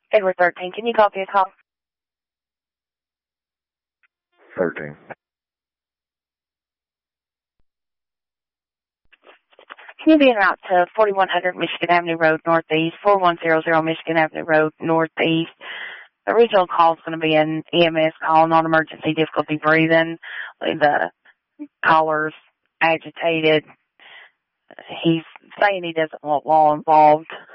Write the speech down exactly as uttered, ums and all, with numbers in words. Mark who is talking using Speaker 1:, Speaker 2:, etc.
Speaker 1: Edward thirteen, can you copy a call?
Speaker 2: thirteen.
Speaker 1: Can you be en route to forty-one hundred Michigan Avenue Road Northeast, four one zero zero Michigan Avenue Road Northeast? The original call is going to be an E M S call, non-emergency difficulty breathing. The caller's agitated. He's saying he doesn't want law involved.